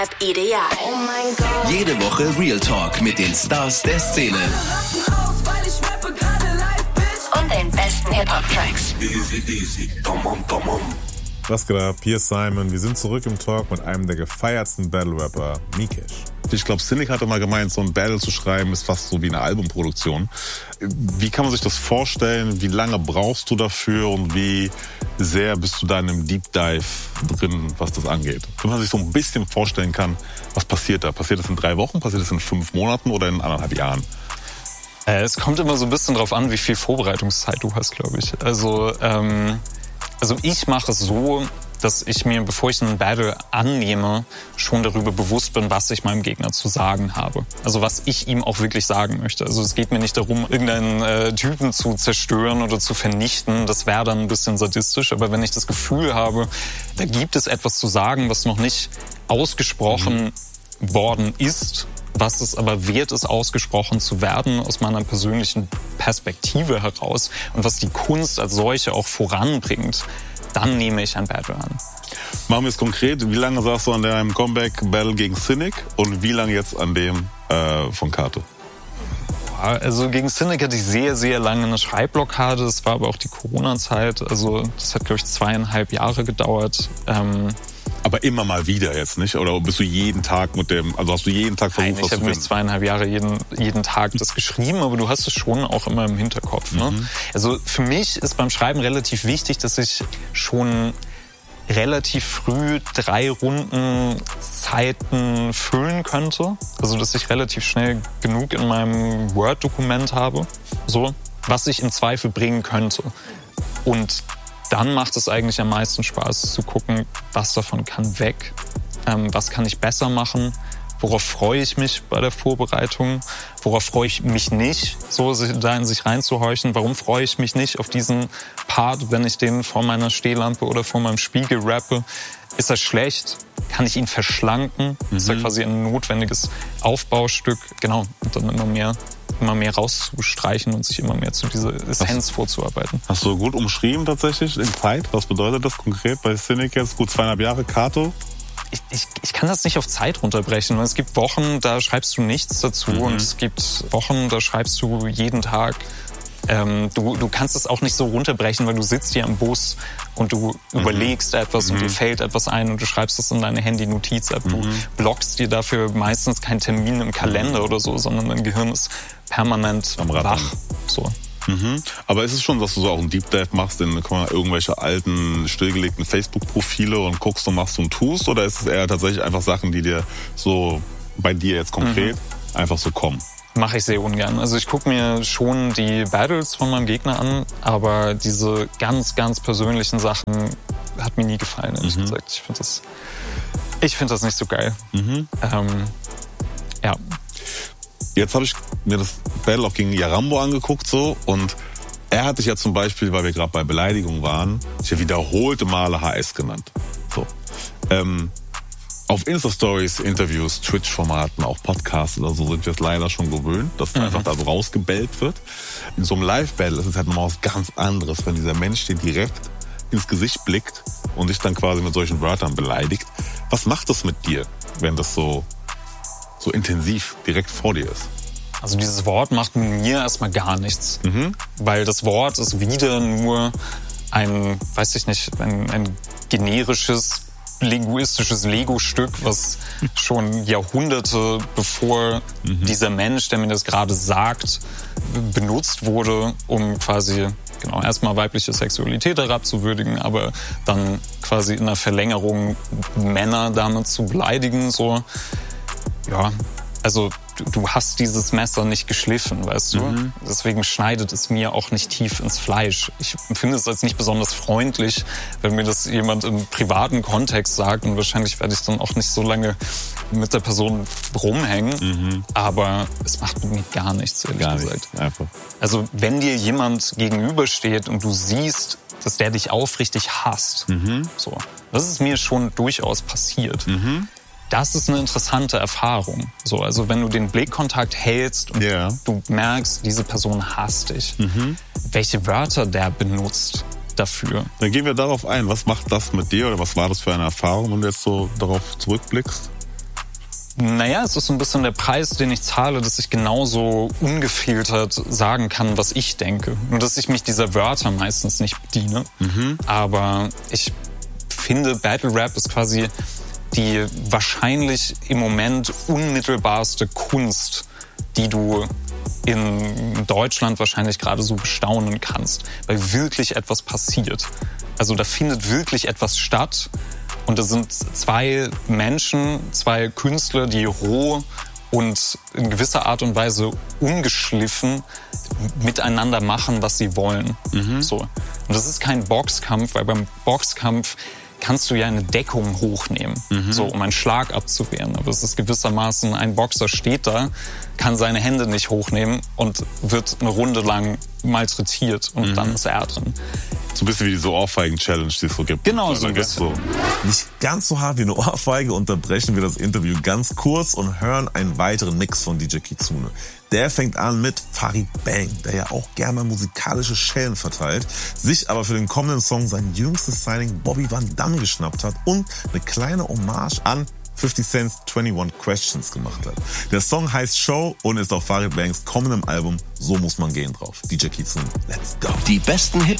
Ideal. Oh mein Gott. Jede Woche Real Talk mit den Stars der Szene. Und den besten Hip-Hop-Tracks. Was geht ab? Hier ist Simon. Wir sind zurück im Talk mit einem der gefeiertsten Battle-Rapper, Mikesh. Ich glaube, Cynic hatte mal gemeint, so ein Battle zu schreiben ist fast so wie eine Albumproduktion. Wie kann man sich das vorstellen? Wie lange brauchst du dafür und wie sehr bist du da in einem Deep Dive drin, was das angeht? Wenn man sich so ein bisschen vorstellen kann, was passiert da? Passiert das in 3 Wochen? Passiert das in 5 Monaten oder in 1,5 Jahren? Es kommt immer so ein bisschen drauf an, wie viel Vorbereitungszeit du hast, glaube ich. Also ich mache es so, dass ich mir, bevor ich einen Battle annehme, schon darüber bewusst bin, was ich meinem Gegner zu sagen habe. Also was ich ihm auch wirklich sagen möchte. Also es geht mir nicht darum, irgendeinen Typen zu zerstören oder zu vernichten. Das wäre dann ein bisschen sadistisch. Aber wenn ich das Gefühl habe, da gibt es etwas zu sagen, was noch nicht ausgesprochen worden ist, was es aber wert ist, ausgesprochen zu werden, aus meiner persönlichen Perspektive heraus und was die Kunst als solche auch voranbringt, dann nehme ich ein Battle an. Machen wir es konkret. Wie lange saßt du an deinem Comeback-Battle gegen Cynic und wie lange jetzt an dem von Kato? Also gegen Cynic hatte ich sehr, sehr lange eine Schreibblockade. Das war aber auch die Corona-Zeit. Also das hat, glaube ich, 2,5 Jahre gedauert. Aber immer mal wieder jetzt, nicht? Oder bist du jeden Tag mit dem, also hast du jeden Tag versucht, Nein, ich habe nicht 2,5 Jahre jeden Tag das geschrieben, aber du hast es schon auch immer im Hinterkopf. Ne? Also für mich ist beim Schreiben relativ wichtig, dass ich schon relativ früh 3 Rundenzeiten füllen könnte. Also dass ich relativ schnell genug in meinem Word-Dokument habe, so, was ich im Zweifel bringen könnte. Und dann macht es eigentlich am meisten Spaß zu gucken, was davon kann weg, was kann ich besser machen, worauf freue ich mich bei der Vorbereitung, worauf freue ich mich nicht, so da in sich reinzuhorchen, warum freue ich mich nicht auf diesen Part, wenn ich den vor meiner Stehlampe oder vor meinem Spiegel rappe, ist er schlecht, kann ich ihn verschlanken, ist er quasi ein notwendiges Aufbaustück, genau, und dann immer mehr rauszustreichen und sich immer mehr zu dieser Essenz vorzuarbeiten. Hast du gut umschrieben tatsächlich in Zeit? Was bedeutet das konkret bei Cynic jetzt? Gut 2,5 Jahre, Kato? Ich kann das nicht auf Zeit runterbrechen. Es gibt Wochen, da schreibst du nichts dazu und es gibt Wochen, da schreibst du jeden Tag. Du kannst es auch nicht so runterbrechen, weil du sitzt hier im Bus und du überlegst etwas und dir fällt etwas ein und du schreibst es in deine Handy-Notiz-App. Du blockst dir dafür meistens keinen Termin im Kalender oder so, sondern dein Gehirn ist permanent wach. So. Aber ist es schon, dass du so auch einen Deep Dive machst in irgendwelche alten, stillgelegten Facebook-Profile und guckst und machst und tust? Oder ist es eher tatsächlich einfach Sachen, die dir so bei dir jetzt konkret einfach so kommen? Mache ich sehr ungern. Also ich gucke mir schon die Battles von meinem Gegner an, aber diese ganz, ganz persönlichen Sachen hat mir nie gefallen, ehrlich gesagt. Ich finde das nicht so geil. Ja. Jetzt habe ich mir das Battle auch gegen Yarambo angeguckt so und er hat dich ja zum Beispiel, weil wir gerade bei Beleidigung waren, ich habe wiederholte Male HS genannt. So. Auf Insta-Stories, Interviews, Twitch-Formaten, auch Podcasts oder so sind wir es leider schon gewöhnt, dass einfach da so rausgebellt wird. In so einem Live-Battle ist es halt nochmal was ganz anderes, wenn dieser Mensch dir direkt ins Gesicht blickt und dich dann quasi mit solchen Wörtern beleidigt. Was macht das mit dir, wenn das so intensiv direkt vor dir ist? Also dieses Wort macht mit mir erstmal gar nichts, weil das Wort ist wieder nur ein generisches linguistisches Lego-Stück, was schon Jahrhunderte bevor dieser Mensch, der mir das gerade sagt, benutzt wurde, um quasi erstmal weibliche Sexualität herabzuwürdigen, aber dann quasi in der Verlängerung Männer damit zu beleidigen. So, ja, also du hast dieses Messer nicht geschliffen, weißt du? Deswegen schneidet es mir auch nicht tief ins Fleisch. Ich finde es als nicht besonders freundlich, wenn mir das jemand im privaten Kontext sagt und wahrscheinlich werde ich dann auch nicht so lange mit der Person rumhängen, aber es macht mit mir gar nichts, ehrlich gesagt. Einfach. Also wenn dir jemand gegenübersteht und du siehst, dass der dich aufrichtig hasst, so, das ist mir schon durchaus passiert. Das ist eine interessante Erfahrung. So, also wenn du den Blickkontakt hältst und du merkst, diese Person hasst dich, welche Wörter der benutzt dafür. Dann gehen wir darauf ein. Was macht das mit dir oder was war das für eine Erfahrung, wenn du jetzt so darauf zurückblickst? Naja, es ist so ein bisschen der Preis, den ich zahle, dass ich genauso ungefiltert sagen kann, was ich denke. Nur, dass ich mich dieser Wörter meistens nicht bediene. Aber ich finde, Battle Rap ist quasi die wahrscheinlich im Moment unmittelbarste Kunst, die du in Deutschland wahrscheinlich gerade so bestaunen kannst, weil wirklich etwas passiert. Also da findet wirklich etwas statt. Und da sind zwei Menschen, zwei Künstler, die roh und in gewisser Art und Weise ungeschliffen miteinander machen, was sie wollen. So. Und das ist kein Boxkampf, weil beim Boxkampf kannst du ja eine Deckung hochnehmen, so, um einen Schlag abzuwehren. Aber es ist gewissermaßen, ein Boxer steht da, kann seine Hände nicht hochnehmen und wird eine Runde lang malträtiert und dann ist er drin. So ein bisschen wie diese Ohrfeigen-Challenge, die es so gibt. Genau, so ein bisschen. Nicht ganz so hart wie eine Ohrfeige unterbrechen wir das Interview ganz kurz und hören einen weiteren Mix von DJ Kizune. Der fängt an mit Farid Bang, der ja auch gerne musikalische Schellen verteilt, sich aber für den kommenden Song sein jüngstes Signing Bobby Van Damme geschnappt hat und eine kleine Hommage an 50 Cent's 21 Questions gemacht hat. Der Song heißt Show und ist auf Farid Bangs kommendem Album So muss man gehen drauf. DJ Kizune, let's go. Die besten Hip